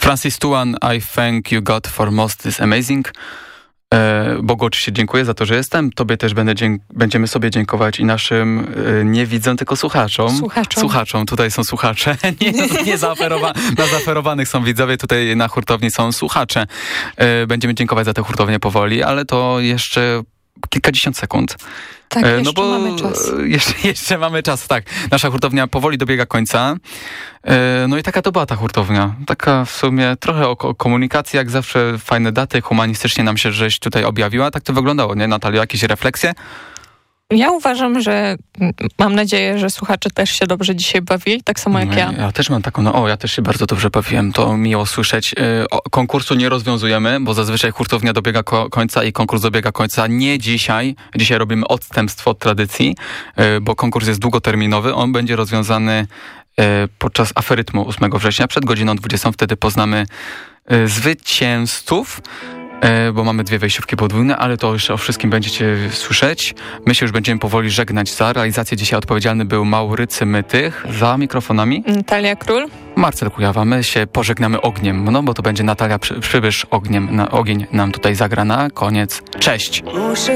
Francis Tuan, I thank you God for most is amazing. Bogu oczywiście dziękuję za to, że jestem. Tobie też będziemy sobie dziękować i naszym nie widzę, tylko słuchaczom. Słuchaczom. Tutaj są słuchacze. Nie na zaoferowanych są widzowie, tutaj na hurtowni są słuchacze. Będziemy dziękować za tę hurtownię powoli, ale to jeszcze kilkadziesiąt sekund. Tak, jeszcze mamy czas. Jeszcze mamy czas, tak. Nasza hurtownia powoli dobiega końca. No i taka to była ta hurtownia. Taka w sumie trochę o komunikacji, jak zawsze fajne daty, humanistycznie nam się żeś tutaj objawiła. Tak to wyglądało, nie, Natalio? Jakieś refleksje? Ja uważam, że mam nadzieję, że słuchacze też się dobrze dzisiaj bawili, tak samo jak ja. Ja też mam taką, ja też się bardzo dobrze bawiłem, to miło słyszeć. Konkursu nie rozwiązujemy, bo zazwyczaj hurtownia dobiega końca i konkurs dobiega końca nie dzisiaj. Dzisiaj robimy odstępstwo od tradycji, bo konkurs jest długoterminowy. On będzie rozwiązany podczas aferytmu 8 września, przed godziną 20. Wtedy poznamy zwycięzców, bo mamy 2 wejściówki podwójne, ale to jeszcze o wszystkim będziecie słyszeć. My się już będziemy powoli żegnać. Za realizację dzisiaj odpowiedzialny był Maurycy Mytych, za mikrofonami Natalia Król, Marcel Kujawa. My się pożegnamy ogniem, no bo to będzie Natalia Przybysz ogień nam tutaj zagra na koniec. Cześć!